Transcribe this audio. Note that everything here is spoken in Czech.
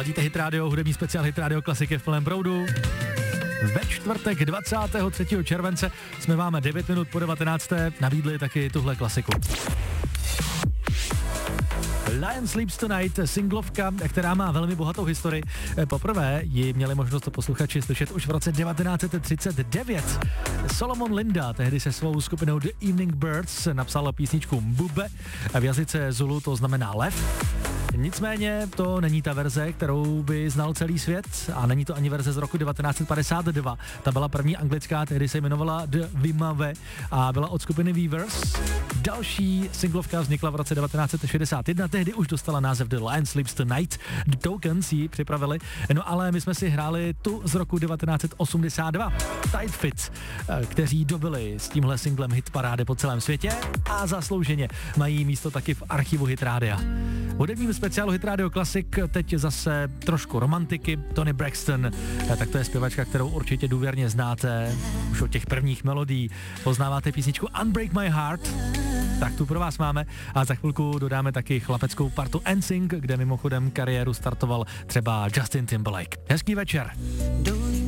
Ladíte Hit Radio, hudební speciál Hit Radio klasiky v plném proudu. Ve čtvrtek 23. července jsme vám 9 minut po 19. nabídli taky tuhle klasiku. Lion Sleeps Tonight, singlovka, která má velmi bohatou historii. Poprvé ji měli možnost posluchači slyšet už v roce 1939. Solomon Linda tehdy se svou skupinou The Evening Birds napsal písničku Mbube. V jazyce Zulu to znamená lev. Nicméně to není ta verze, kterou by znal celý svět a není to ani verze z roku 1952. Ta byla první anglická, tehdy se jmenovala The Vimave a byla od skupiny Weavers. Další singlovka vznikla v roce 1961, tehdy už dostala název The Lion Sleeps Tonight. The Tokens ji připravili, no ale my jsme si hráli tu z roku 1982. Tight Fit, kteří dobili s tímhle singlem hit parády po celém světě a zaslouženě mají místo taky v archivu Hit Rádia. V hudebním speciálu Hit Radio Classic teď zase trošku romantiky. Toni Braxton, tak to je zpěvačka, kterou určitě důvěrně znáte. Už od těch prvních melodií poznáváte písničku Unbreak My Heart. Tak tu pro vás máme a za chvilku dodáme taky chlapeckou partu NSYNC, kde mimochodem kariéru startoval třeba Justin Timberlake. Hezký večer.